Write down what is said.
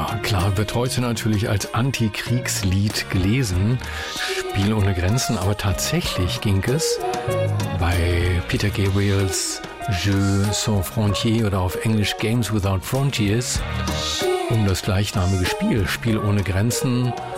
Ja, klar, wird heute natürlich als Antikriegslied gelesen, Spiel ohne Grenzen, aber tatsächlich ging es bei Peter Gabriels Jeux sans frontières oder auf Englisch Games Without Frontiers um das gleichnamige Spiel, Spiel ohne Grenzen,